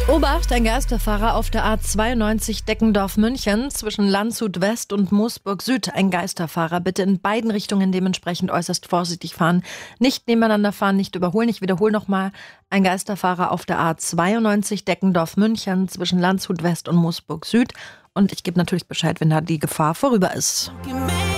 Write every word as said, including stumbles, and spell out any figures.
Obacht, ein Geisterfahrer auf der A zweiundneunzig Deckendorf-München zwischen Landshut West und Moosburg Süd. Ein Geisterfahrer. Bitte in beiden Richtungen dementsprechend äußerst vorsichtig fahren. Nicht nebeneinander fahren, nicht überholen. Ich wiederhole nochmal. Ein Geisterfahrer auf der A zweiundneunzig Deckendorf-München zwischen Landshut West und Moosburg Süd. Und ich gebe natürlich Bescheid, wenn da die Gefahr vorüber ist.